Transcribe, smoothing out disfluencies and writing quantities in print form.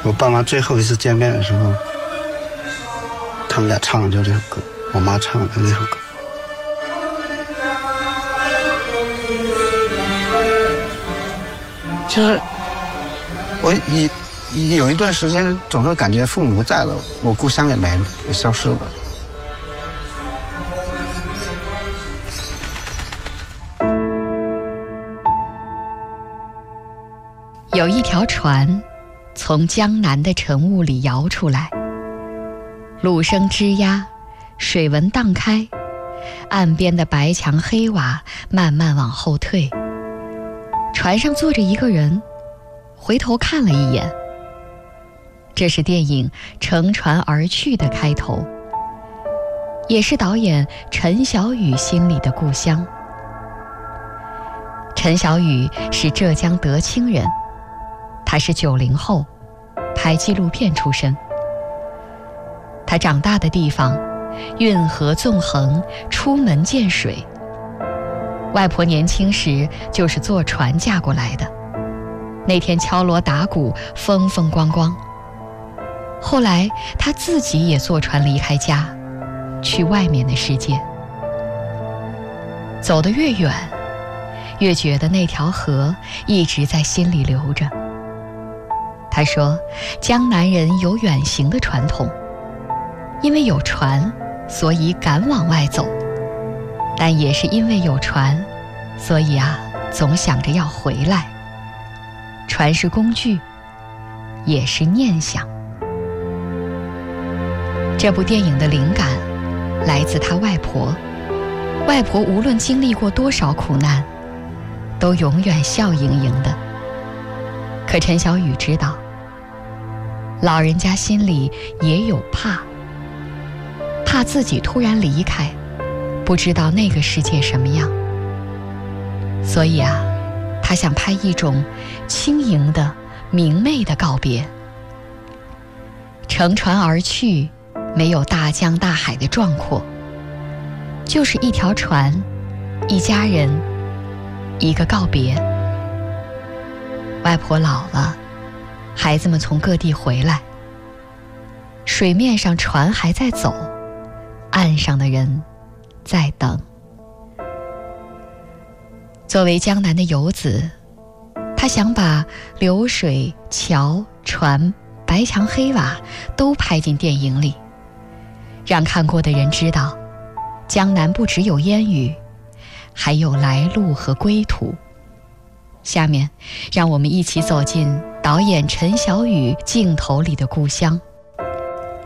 我爸妈最后一次见面的时候，他们俩唱的就这首歌，我妈唱的那首歌。就是我有一段时间总是感觉父母不在了，我故乡也没了，也消失了。 有一条船从江南的晨雾里摇出来，橹声吱呀，水纹荡开，岸边的白墙黑瓦慢慢往后退。船上坐着一个人，回头看了一眼。这是电影《乘船而去》的开头，也是导演陈晓宇心里的故乡。陈晓宇是浙江德清人，他是90后，拍纪录片出身。他长大的地方运河纵横，出门见水。外婆年轻时就是坐船嫁过来的，那天敲锣打鼓，风风光光。后来他自己也坐船离开家，去外面的世界。走得越远，越觉得那条河一直在心里流着。他说，江南人有远行的传统，因为有船，所以敢往外走，但也是因为有船，所以总想着要回来。船是工具，也是念想。这部电影的灵感来自他外婆，外婆无论经历过多少苦难，都永远笑盈盈的。可陈晓宇知道，老人家心里也有怕自己突然离开，不知道那个世界什么样。所以他想拍一种轻盈的、明媚的告别。乘船而去，没有大江大海的壮阔，就是一条船，一家人，一个告别。外婆老了，孩子们从各地回来，水面上船还在走，岸上的人在等。作为江南的游子，他想把流水、桥、船、白墙黑瓦都拍进电影里，让看过的人知道，江南不只有烟雨，还有来路和归途。下面让我们一起走进导演陈晓宇镜头里的故乡。